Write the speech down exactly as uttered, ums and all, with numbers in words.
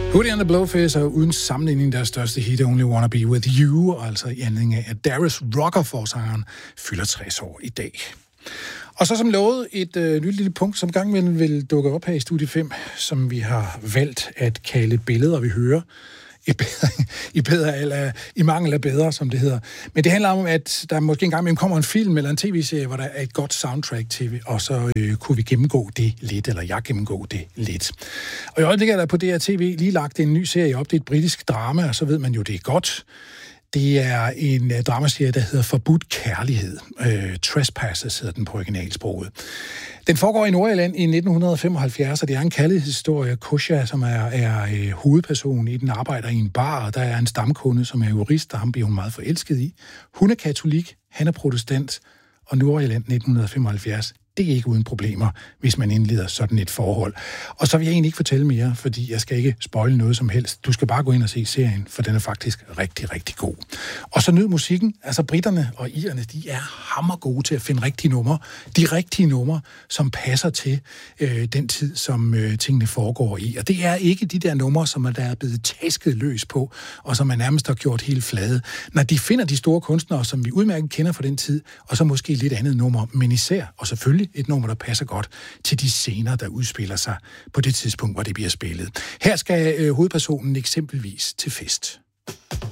Hootie and the Blowfish er uden sammenligning deres største hit, Only Wanna Be With You, altså i anledning af, at Darius Rucker-forsangeren fylder tres år i dag. Og så som lovet et øh, nyt lille punkt, som gang vil, vil dukke op her i Studie fem, som vi har valgt at kalde billeder, vi hører. I, bedre, i, bedre, eller, i mangel af bedre, som det hedder. Men det handler om, at der måske engang imellem kommer en film eller en tv-serie, hvor der er et godt soundtrack til, og så øh, kunne vi gennemgå det lidt, eller jeg gennemgå det lidt. Og i øjeblikket er der på D R T V lige lagt en ny serie op. Det er et britisk drama, og så ved man jo, det er godt. Det er en uh, dramaserie, der hedder Forbudt Kærlighed. Uh, Trespassers hedder den på originalsproget. Den foregår i Nordjylland i nitten femoghalvfjerds, og det er en kærlighedshistorie. Kusha, som er, er uh, hovedpersonen i den, arbejder i en bar, og der er en stamkunde, som er jurist, og ham bliver hun meget forelsket i. Hun er katolik, han er protestant, og Nordjylland nitten femoghalvfjerds, det er ikke uden problemer, hvis man indleder sådan et forhold. Og så vil jeg egentlig ikke fortælle mere, fordi jeg skal ikke spoile noget som helst. Du skal bare gå ind og se serien, for den er faktisk rigtig, rigtig god. Og så nyd musikken. Altså britterne og irerne, de er hammergode til at finde rigtige numre. De rigtige numre, som passer til øh, den tid, som øh, tingene foregår i. Og det er ikke de der numre, som er der er blevet tasket løs på, og som man nærmest har gjort helt flade. Når de finder de store kunstnere, som vi udmærket kender fra den tid, og så måske lidt andet nummer, men især, og selvfølgelig et nummer, der passer godt til de scener, der udspiller sig på det tidspunkt, hvor det bliver spillet. Her skal øh, hovedpersonen eksempelvis til fest.